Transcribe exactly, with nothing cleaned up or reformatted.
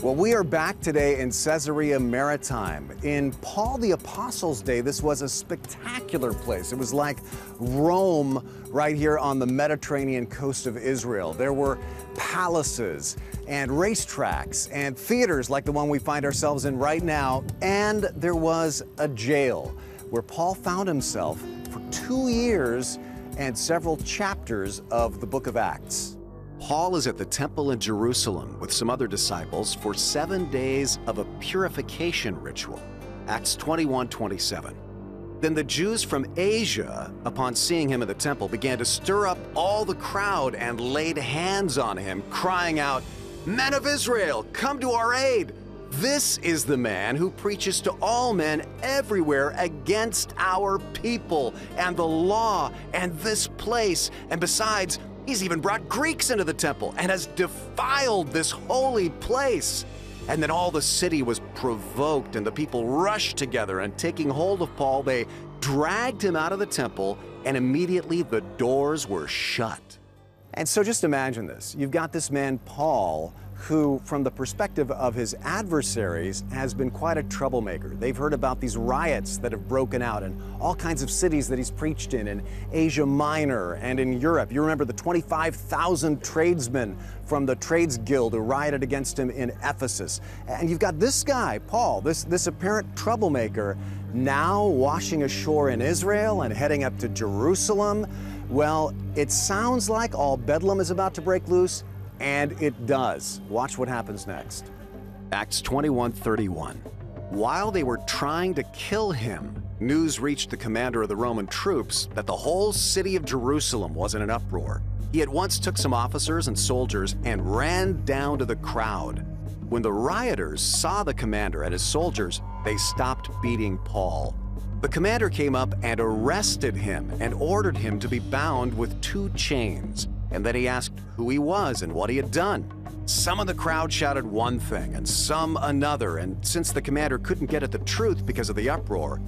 Well, we are back today in Caesarea Maritime. In Paul the Apostle's day, this was a spectacular place. It was like Rome right here on the Mediterranean coast of Israel. There were palaces and racetracks and theaters like the one we find ourselves in right now. And there was a jail where Paul found himself for two years and several chapters of the book of Acts. Paul is at the temple in Jerusalem with some other disciples for seven days of a purification ritual. Acts twenty-one twenty-seven. Then the Jews from Asia, upon seeing him in the temple, began to stir up all the crowd and laid hands on him, crying out, "Men of Israel, come to our aid! This is the man who preaches to all men everywhere against our people and the law and this place, and besides, he's even brought Greeks into the temple and has defiled this holy place." And then all the city was provoked, and the people rushed together, and taking hold of Paul, they dragged him out of the temple, and immediately the doors were shut. And so just imagine this. You've got this man, Paul, who, from the perspective of his adversaries, has been quite a troublemaker. They've heard about these riots that have broken out in all kinds of cities that he's preached in, in Asia Minor and in Europe. You remember the twenty-five thousand tradesmen from the Trades Guild who rioted against him in Ephesus. And you've got this guy, Paul, this, this apparent troublemaker, now washing ashore in Israel and heading up to Jerusalem. Well, it sounds like all bedlam is about to break loose, and it does. Watch what happens next. Acts twenty-one thirty-one. While they were trying to kill him, news reached the commander of the Roman troops that the whole city of Jerusalem was in an uproar. He at once took some officers and soldiers and ran down to the crowd. When the rioters saw the commander and his soldiers, they stopped beating Paul. The commander came up and arrested him and ordered him to be bound with two chains. And then he asked who he was and what he had done. Some of the crowd shouted one thing and some another, and since the commander couldn't get at the truth because of the uproar,